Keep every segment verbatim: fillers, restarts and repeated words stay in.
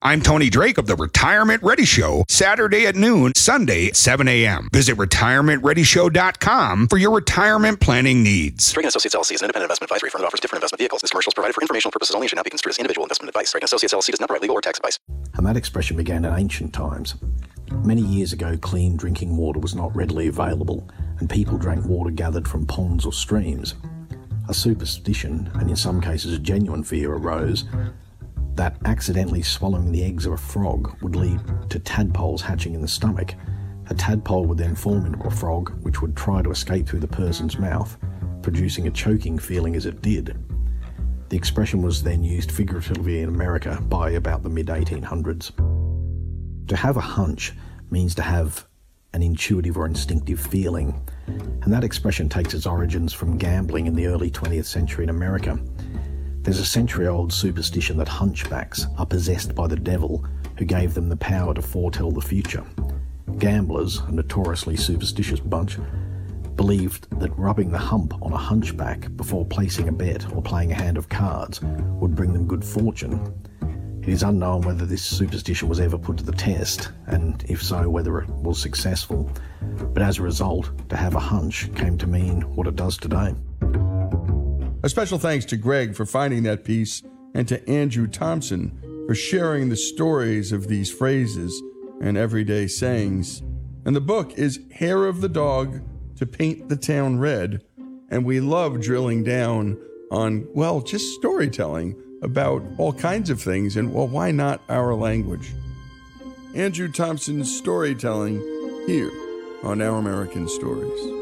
I'm Tony Drake of the Retirement Ready Show, Saturday at noon, Sunday at seven a.m. Visit retirement ready show dot com for your retirement planning needs. Drake and Associates L L C is an independent investment advisory firm that offers different investment vehicles. This commercial is provided for informational purposes only and should not be construed as individual investment advice. Drake and Associates L L C does not provide legal or tax advice. And that expression began in ancient times. Many years ago, clean drinking water was not readily available, and people drank water gathered from ponds or streams. A superstition, and in some cases a genuine fear, arose that accidentally swallowing the eggs of a frog would lead to tadpoles hatching in the stomach. A tadpole would then form into a frog, which would try to escape through the person's mouth, producing a choking feeling as it did. The expression was then used figuratively in America by about the mid eighteen hundreds. To have a hunch means to have an intuitive or instinctive feeling, and that expression takes its origins from gambling in the early twentieth century in America. There's a century-old superstition that hunchbacks are possessed by the devil who gave them the power to foretell the future. Gamblers, a notoriously superstitious bunch, believed that rubbing the hump on a hunchback before placing a bet or playing a hand of cards would bring them good fortune. It is unknown whether this superstition was ever put to the test, and if so, whether it was successful. But as a result, to have a hunch came to mean what it does today. A special thanks to Greg for finding that piece and to Andrew Thompson for sharing the stories of these phrases and everyday sayings. And the book is Hair of the Dog to Paint the Town Red. And we love drilling down on, well, just storytelling about all kinds of things. And, well, why not our language? Andrew Thompson's storytelling here on Our American Stories.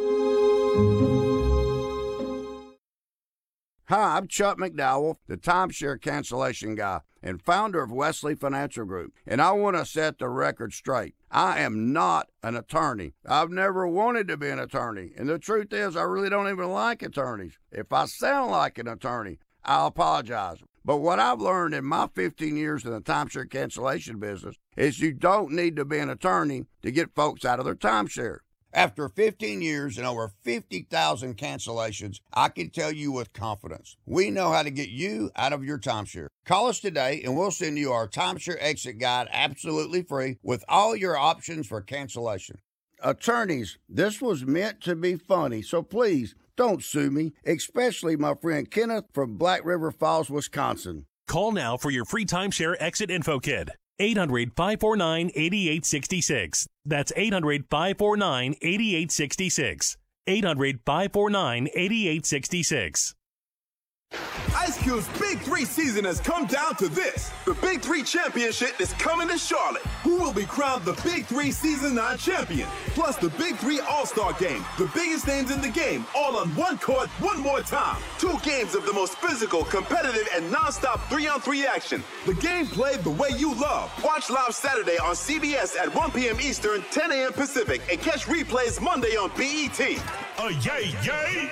Hi, I'm Chuck McDowell, the timeshare cancellation guy and founder of Wesley Financial Group, and I want to set the record straight. I am not an attorney. I've never wanted to be an attorney, and the truth is I really don't even like attorneys. If I sound like an attorney, I'll apologize. But what I've learned in my fifteen years in the timeshare cancellation business is you don't need to be an attorney to get folks out of their timeshare. After fifteen years and over fifty thousand cancellations, I can tell you with confidence, we know how to get you out of your timeshare. Call us today and we'll send you our timeshare exit guide absolutely free with all your options for cancellation. Attorneys, this was meant to be funny, so please don't sue me, especially my friend Kenneth from Black River Falls, Wisconsin. Call now for your free timeshare exit info kit. eight hundred, five four nine, eight eight six six. That's eight hundred, five four nine, eight eight six six. eight hundred, five four nine, eight eight six six. Ice Cube's Big Three season has come down to this. The Big Three Championship is coming to Charlotte. Who will be crowned the Big Three Season nine champion? Plus the Big Three All-Star Game. The biggest names in the game, all on one court, one more time. Two games of the most physical, competitive, and non-stop three-on-three action. The game played the way you love. Watch live Saturday on C B S at one p.m. Eastern, ten a.m. Pacific, and catch replays Monday on B E T. Oh, yay, yay!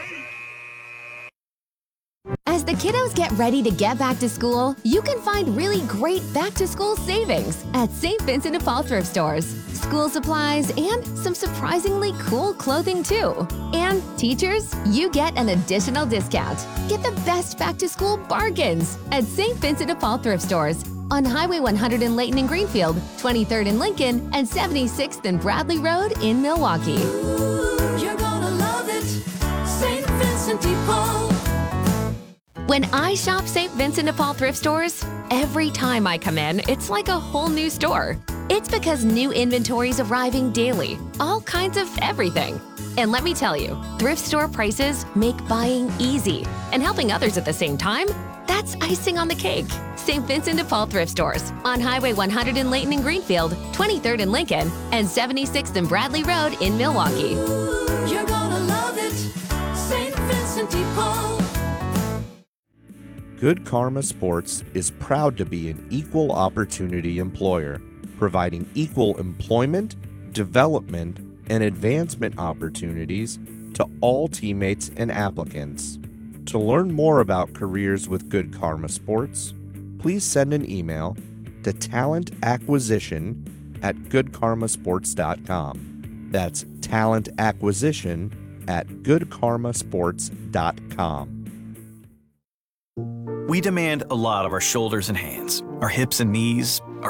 As the kiddos get ready to get back to school, you can find really great back-to-school savings at Saint Vincent de Paul thrift stores. School supplies and some surprisingly cool clothing too. And teachers, you get an additional discount. Get the best back-to-school bargains at Saint Vincent de Paul thrift stores on Highway one hundred in Layton and Greenfield, twenty-third in Lincoln, and seventy-sixth and Bradley Road in Milwaukee. Ooh, you're gonna love it, Saint Vincent de Paul. When I shop Saint Vincent de Paul thrift stores, every time I come in, it's like a whole new store. It's because new inventory's arriving daily, all kinds of everything. And let me tell you, thrift store prices make buying easy. And helping others at the same time, that's icing on the cake. Saint Vincent de Paul thrift stores on Highway one hundred in Layton and Greenfield, twenty-third in Lincoln, and seventy-sixth and Bradley Road in Milwaukee. Ooh, you're gonna love it, Saint Vincent de Paul. Good Karma Sports is proud to be an equal opportunity employer, providing equal employment, development, and advancement opportunities to all teammates and applicants. To learn more about careers with Good Karma Sports, please send an email to talent acquisition at good karma sports dot com. That's talent acquisition at good karma sports dot com. We demand a lot of our shoulders and hands, our hips and knees,